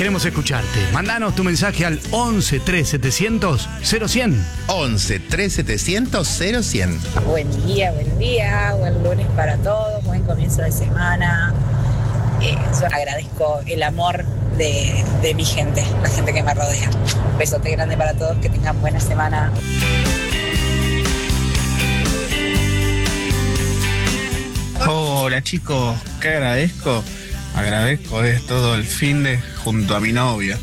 Queremos escucharte. Mándanos tu mensaje al 11 3700 0100. 11 3700 0100. Buen día, buen lunes para todos, buen comienzo de semana. Yo agradezco el amor de mi gente, la gente que me rodea. Un besote grande para todos, que tengan buena semana. Hola chicos, ¿qué agradezco? Agradezco de todo el fin de junto a mi novia.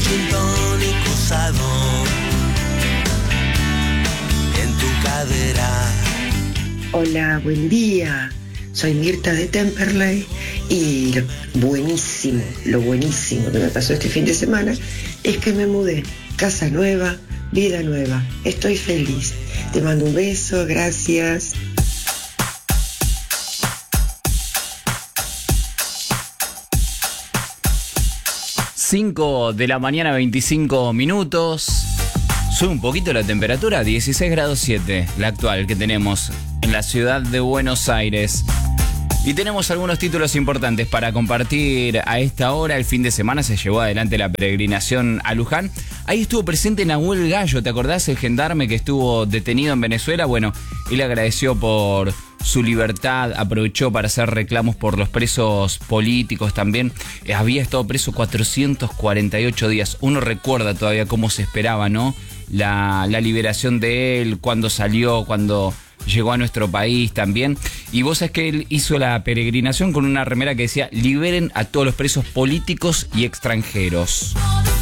Hola, buen día. Soy Mirta de Temperley y lo buenísimo que me pasó este fin de semana es que me mudé. Casa nueva, vida nueva. Estoy feliz. Te mando un beso, gracias. 5 de la mañana, 25 minutos. Sube un poquito la temperatura, 16 grados 7, la actual que tenemos en la ciudad de Buenos Aires. Y tenemos algunos títulos importantes para compartir a esta hora. El fin de semana se llevó adelante la peregrinación a Luján. Ahí estuvo presente Nahuel Gallo, ¿te acordás? El gendarme que estuvo detenido en Venezuela. Bueno, él agradeció por su libertad, aprovechó para hacer reclamos por los presos políticos también. Había estado preso 448 días. Uno recuerda todavía cómo se esperaba, ¿no? La liberación de él, cuando salió, cuando llegó a nuestro país también. Y vos sabés que él hizo la peregrinación con una remera que decía: liberen a todos los presos políticos y extranjeros.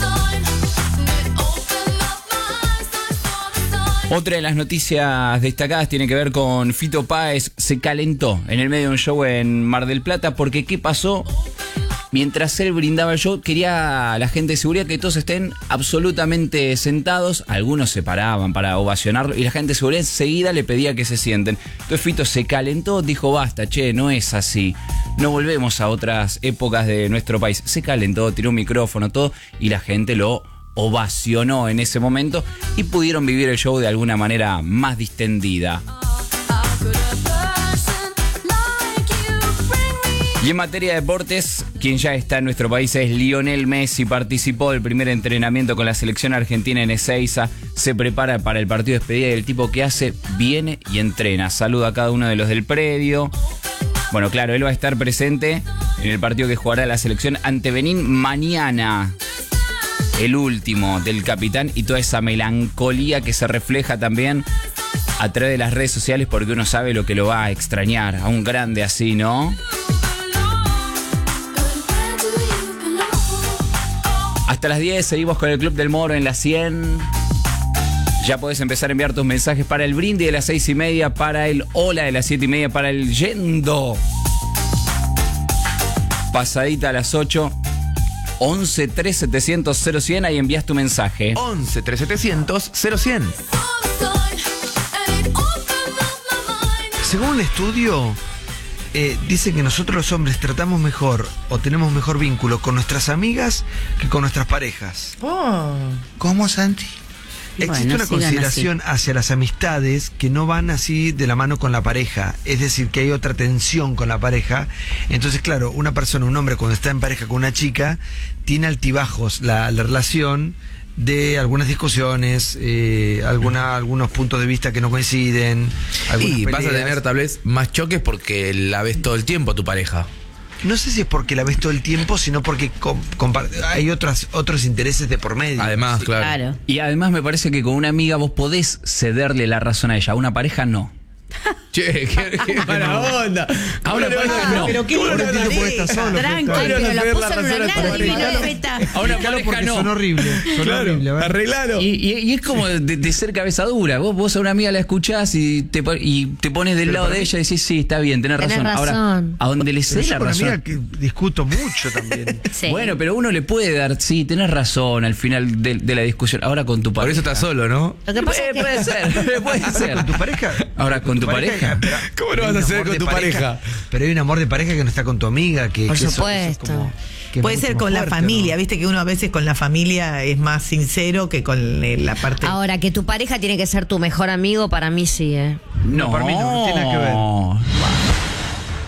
Otra de las noticias destacadas tiene que ver con Fito Páez. Se calentó en el medio de un show en Mar del Plata, porque ¿qué pasó? Mientras él brindaba el show, quería a la gente de seguridad que todos estén absolutamente sentados. Algunos se paraban para ovacionarlo y la gente de seguridad enseguida le pedía que se sienten. Entonces Fito se calentó, dijo: basta, che, no es así. No volvemos a otras épocas de nuestro país. Se calentó, tiró un micrófono, todo, y la gente lo ovacionó en ese momento y pudieron vivir el show de alguna manera más distendida. Y en materia de deportes, quien ya está en nuestro país es Lionel Messi. Participó del primer entrenamiento con la selección argentina en Ezeiza. Se prepara para el partido de despedida y el tipo que hace, viene y entrena. Saluda a cada uno de los del predio. Bueno, claro, él va a estar presente en el partido que jugará la selección ante Benín mañana. El último del capitán, y toda esa melancolía que se refleja también a través de las redes sociales, porque uno sabe lo que lo va a extrañar a un grande así, ¿no? Hasta las 10 seguimos con el Club del Moro en las 100. Ya podés empezar a enviar tus mensajes para el brindis de las 6:30, para el hola de las 7:30, para el yendo. Pasadita a las 8. 11 3700 0100, ahí envías tu mensaje. 11 3700 0100. Según un estudio, dice que nosotros los hombres tratamos mejor o tenemos mejor vínculo con nuestras amigas que con nuestras parejas. Oh. ¿Cómo, Santi? Existe Bueno, una consideración hacia las amistades que no van así de la mano con la pareja. Es decir, que hay otra tensión con la pareja. Entonces, claro, una persona, un hombre, cuando está en pareja con una chica, tiene altibajos la relación de algunas discusiones, algunos puntos de vista que no coinciden. Y peleas. vas a tener tal vez más choques porque la ves todo el tiempo a tu pareja. No sé si es porque la ves todo el tiempo, sino porque hay otros intereses de por medio. Además, claro. Y además me parece que con una amiga vos podés cederle la razón a ella, a una pareja no. Che, qué mala onda. A una pareja no. Pero qué lindo tranqui, pero la puso en una gran libreta. A una pareja no. Son horribles. Arreglalo. Y es como de ser cabeza dura. Vos a una amiga la escuchás y te pones del lado de ella y decís: sí, está bien, tenés razón. Ahora, a donde le cedes la razón. Yo con amiga que discuto mucho también. Sí. Bueno, pero uno le puede dar: sí, tenés razón al final de la discusión. Ahora con tu pareja. Por eso estás solo, ¿no? Lo que pasa es que Puede ser. ¿Con tu pareja? Ahora con tu pareja. ¿Cómo lo vas a hacer con tu pareja? Pero hay un amor de pareja que no está con tu amiga. Por supuesto. Puede ser con la familia, viste que uno a veces con la familia es más sincero que con la parte. Ahora, que tu pareja tiene que ser tu mejor amigo, para mí sí, No, para mí no tiene nada que ver.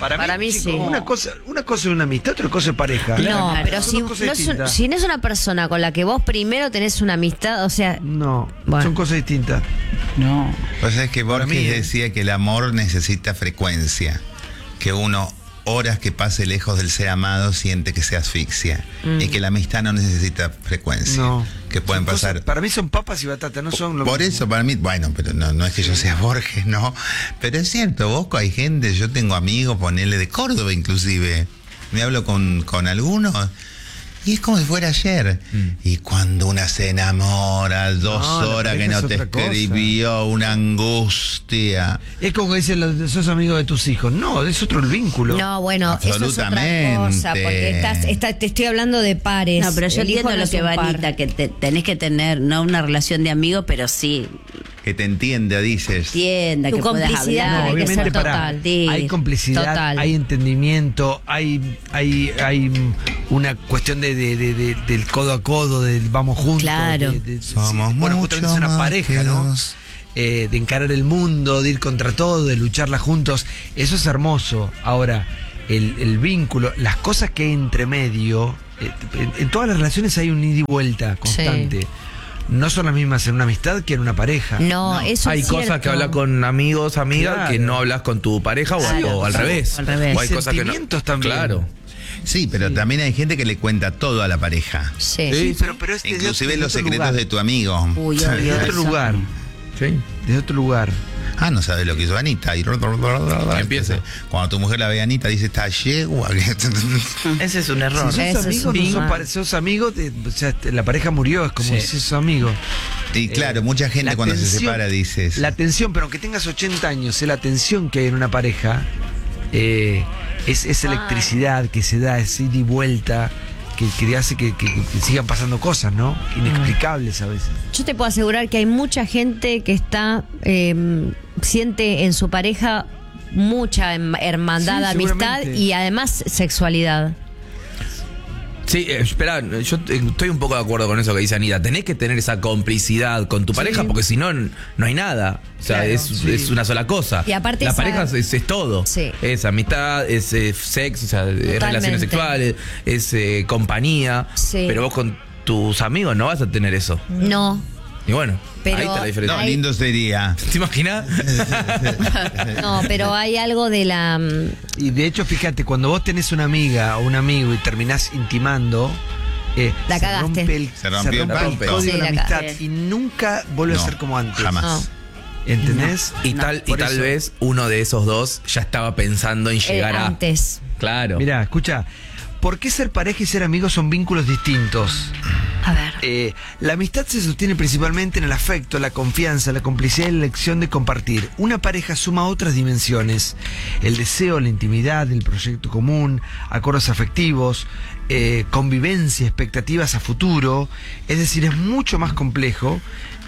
Para mí chicos, sí. Una cosa es una amistad, otra cosa es pareja. No, pero Son dos cosas distintas. si no es una persona con la que vos primero tenés una amistad, o sea... No, Bueno. son cosas distintas. No. Pues es que Borges mí, decía que el amor necesita frecuencia, que uno horas que pase lejos del ser amado siente que se asfixia y que la amistad no necesita frecuencia, No. que pueden Son pasar. cosas- para mí son papas y batata, no son lo Por mismo. eso, para mí, bueno, pero no es que yo sea Borges, no. Pero es cierto, Bosco, hay gente, yo tengo amigos, ponele de Córdoba inclusive. Me hablo con algunos y es como si fuera ayer. Y cuando una se enamora, 2 No, la horas que pareja no es te otra cosa. escribió, una angustia. Es como que dicen, sos amigo de tus hijos. No, es otro el vínculo. No, bueno, eso es otra Absolutamente. cosa, porque te estoy hablando de pares. No, pero yo El hijo entiendo no lo es que un va par. Anita, que tenés que tener, no una relación de amigo, pero sí Que te entienda, dices. tienda, Tu que puedas complicidad, hablar. hay que obviamente ser pará, total. Sí, hay complicidad, total. hay entendimiento, hay una cuestión del codo a codo, del vamos juntos. Claro. Somos bueno, mucho justamente es una más pareja, que ¿no? dos. De encarar el mundo, de ir contra todo, de lucharla juntos. Eso es hermoso. Ahora, el vínculo, las cosas que hay entre medio, en todas las relaciones hay un ida y vuelta constante. No son las mismas en una amistad que en una pareja. No, eso Hay es cosas cierto. que hablas con amigos, amigas, Claro. que no hablas con tu pareja Claro, o al claro, revés. al revés. O hay cosas que no. Sentimientos también. Claro. Sí, pero también hay gente que le cuenta todo a la pareja. Sí. Sí, pero es Inclusive desde los otro secretos lugar. de tu amigo. Uy, Desde obvio, otro eso. lugar. Sí. Desde otro lugar. Ah, no sabes lo que hizo Anita. Y Empieza. Cuando tu mujer la ve a Anita, dice, está yegua. Ese es un error. Si Ese sos es amigos, un no sos, mal. sos amigos, o sea, la pareja murió, es como Sí. si sos amigo. Y claro, mucha gente La cuando se tensión- separa dices. La tensión, pero aunque tengas 80 años, la tensión que hay en una pareja es electricidad que se da, es ida y vuelta, que hace que sigan pasando cosas, ¿no? Inexplicables a veces. Yo te puedo asegurar que hay mucha gente que está siente en su pareja mucha hermandad, Sí, amistad seguramente. y además sexualidad. Sí, espera, yo estoy un poco de acuerdo con eso que dice Anita. Tenés que tener esa complicidad con tu pareja porque si no, no hay nada. O sea, Claro, es una sola cosa. Y aparte la esa- pareja es todo. Sí. Es amistad, es sexo, o sea, es relaciones sexuales, es compañía. Sí. Pero vos con tus amigos no vas a tener eso. No, Y bueno, Pero ahí está la diferencia. No, lindo sería. ¿Te imaginas? no, pero hay algo de la... Y de hecho, fíjate, cuando vos tenés una amiga o un amigo y terminás intimando, La cagaste. Se rompió el pacto. código Sí, de la la amistad cagaste. y nunca vuelve No, a ser como antes. jamás. No. ¿Entendés? Y No, tal, y por tal eso. vez uno de esos dos ya estaba pensando en llegar a. Antes. Claro. Mirá, escucha, ¿por qué ser pareja y ser amigos son vínculos distintos? A ver. La amistad se sostiene principalmente en el afecto, la confianza, la complicidad y la elección de compartir. Una pareja suma otras dimensiones: el deseo, la intimidad, el proyecto común, acuerdos afectivos, convivencia, expectativas a futuro. Es decir, es mucho más complejo.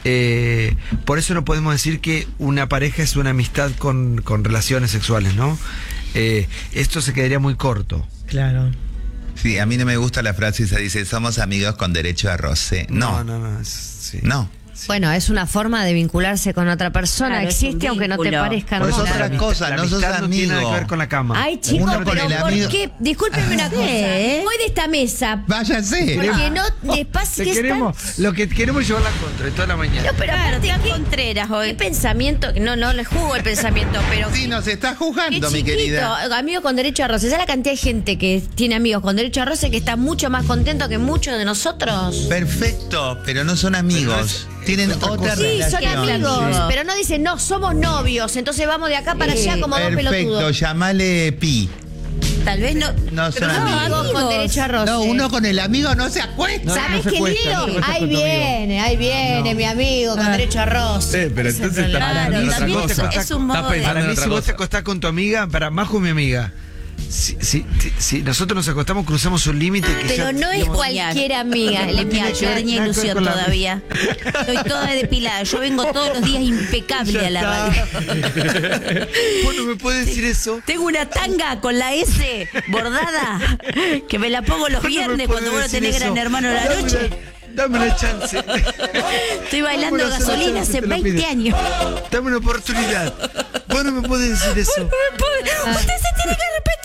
Por eso no podemos decir que una pareja es una amistad con relaciones sexuales, ¿no? Esto se quedaría muy corto. Claro. Sí, a mí no me gusta la frase esa, dice, somos amigos con derecho a roce. No, Sí. no. Bueno, es una forma de vincularse con otra persona. Claro, es Existe un aunque no te vínculo. parezca Por eso hermosa. otra cosa, La no sos amistad no tiene nada que amigo. ver con la cama. Ay, chicos, Uno con pero el ¿por amigo. qué? Discúlpenme una cosa. Voy de esta mesa. Váyase. Porque no les pasa Te que están... queremos, lo que queremos es llevar la contra de toda la mañana. No, pero aparte, Tan ¿qué, Contreras qué hoy. pensamiento? No le juzgo el pensamiento, pero... Sí, nos está Qué juzgando, mi chiquito, querida. amigo con derecho a roce. ¿Sabes la cantidad de gente que tiene amigos con derecho a roce que está mucho más contento que muchos de nosotros? Perfecto, pero no son amigos. Tienen otra otra cosa. Sí, son relación. amigos, Sí. pero no dicen, no, somos novios, entonces vamos de acá para allá como dos Perfecto, pelotudos. llamale Pi. Tal vez no. No son No, amigos. amigos con derecho a roce. No, uno con el amigo no se acuesta. No, ¿Sabes se qué cuesta, no se lindo? cuesta Ahí con tu viene, mi amigo con derecho a roce. pero entonces está Claro, pensando en otra también cosa. es un modo Está de- pensando Para en mí, otra si vos te cosa. acostás con tu amiga, para Majo es mi amiga. Si nosotros nos acostamos, cruzamos un límite que Pero ya, no es digamos, cualquier amiga. Le pido, yo nada tenía que ver ilusión con la- todavía. Estoy toda depilada. Yo vengo todos los días impecable ya a la radio. está. Vos no me puedes decir eso. Tengo una tanga con la S bordada que me la pongo los Vos no me viernes podés cuando vos no decir tenés eso. Gran Hermano a la Dame noche. Dame una chance. Estoy bailando Dame una sola gasolina chance, hace te lo 20 pido. años. Dame una oportunidad. Vos vos no me podés decir eso. Usted se tiene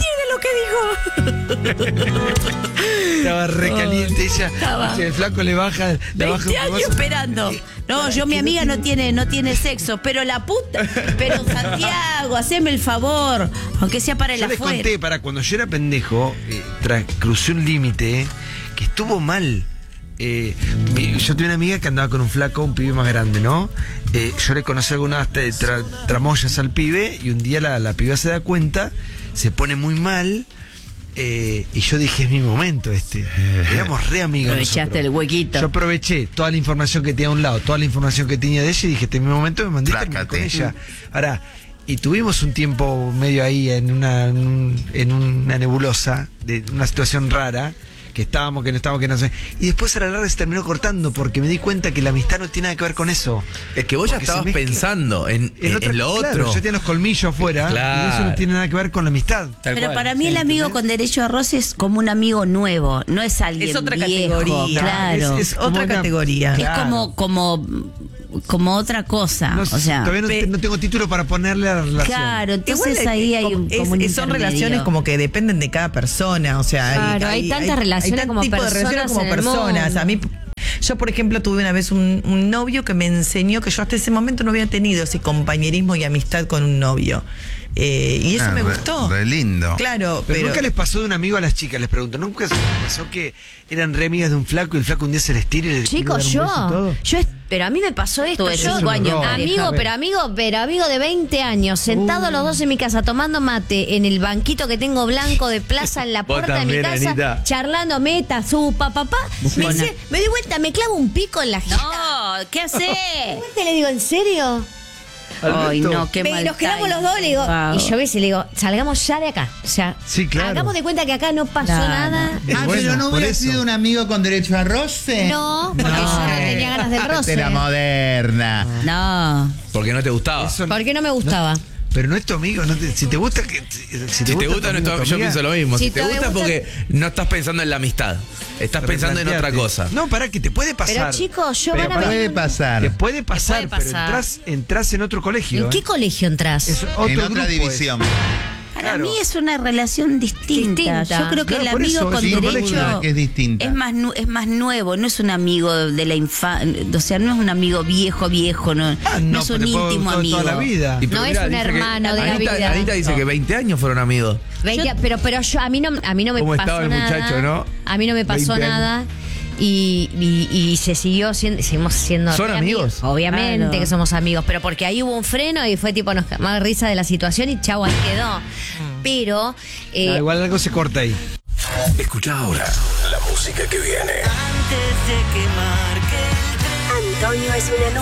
que arrepentir de lo que dijo. Estaba re caliente ella. Estaba. El flaco le baja. Le 20 baja un años poco. esperando. No, yo, mi amiga no tiene sexo, pero la puta. Pero Santiago, haceme el favor. Aunque sea para el Yo les afuera. conté, cuando yo era pendejo, crucé un límite que estuvo mal. Yo tenía una amiga que andaba con un flaco, un pibe más grande, ¿no? Yo le conocí algunas tramoyas al pibe y un día la piba se da cuenta, se pone muy mal. Y yo dije, es mi momento éramos re amigos. Aprovechaste nosotros. el huequito. Yo aproveché toda la información que tenía a un lado, toda la información que tenía de ella y dije, este es mi momento, me mandé a terminar con ella. Ahora, y tuvimos un tiempo medio ahí en una nebulosa, de una situación rara, que estábamos, que no estábamos, que no sé. Y después a la larga se terminó cortando porque me di cuenta que la amistad no tiene nada que ver con eso. Es que vos ya Porque se estabas mezcla. pensando en lo Claro, otro. yo tenía los colmillos afuera y eso no tiene nada que ver con la amistad. Pero para mí el amigo con derecho a roce es como un amigo nuevo, no es alguien Es otra viejo, categoría. claro. Es como otra una- categoría. Claro. Es como otra cosa, No, o sea, todavía no tengo título para ponerle a la relación. claro, entonces Igual, ahí hay como un son intermedio. relaciones como que dependen de cada persona, o sea, Claro, hay tantas relaciones como tipo de relaciones personas como en el personas. mundo. A mí, yo por ejemplo tuve una vez un novio que me enseñó que yo hasta ese momento no había tenido ese compañerismo y amistad con un novio. Y eso me gustó. Re lindo. Claro, Pero pero nunca les pasó de un amigo a las chicas, les pregunto, ¿nunca les pasó que eran re amigas de un flaco y el flaco un día se les tira y les Chicos, quiere dar un beso y todo? pero a mí me pasó esto. Tuve Yo, 5 años. amigo de 20 años, sentados los dos en mi casa tomando mate en el banquito que tengo blanco de plaza en la Vos puerta de mi también, casa, Anita. charlando meta, su papá. Me di vuelta, me clavo un pico en la jeta. No, ¿qué hace? Te le digo, ¿en serio? Ay, no, qué Y mal. nos quedamos los dos, le digo, Wow. y yo ves y le digo, salgamos ya de acá. O sea, Sí, claro. hagamos de cuenta que acá no pasó No, nada. Es bueno, pero no por hubiera eso. sido un amigo con derecho a roce. No, porque yo no tenía ganas del roce. De la moderna. No. Porque no te gustaba. Eso no- ¿Por qué no me gustaba? pero no es tu amigo, si te gusta Si te gusta, no tu yo amiga, pienso lo mismo. Si Si te te gusta, gusta- porque no estás pensando en la amistad. Estás pensando en otra replanteate. cosa. No, pará, que te puede pasar. Pero chicos, yo Pero van a puede ver. pasar. Te puede pasar, Te puede pasar. pero entras en otro colegio. ¿En qué colegio entras? Es otro En otra grupo, división. Para Claro. mí es una relación distinta. Distinta. Yo creo que Claro, el por amigo eso, con sí, derecho que es distinta. es más nuevo, no es un amigo de la infancia, o sea, no es un amigo viejo, no, no es un te puede íntimo gustar amigo. toda la vida. Y pero No es mirá, un dice que- hermano de la Anita, vida. Anita dice que 20 años fueron amigos. Pero yo, a mí no me ¿Cómo pasó estaba el nada. muchacho, no? A mí no me pasó 20 años. nada. Y se seguimos siendo ¿Son re amigos? Obviamente Claro. que somos amigos, pero porque ahí hubo un freno y fue tipo, nos cagamos de risa de la situación y chau, ahí quedó. Pero No, igual algo se corta ahí. Escucha ahora la música que viene. Antonio es una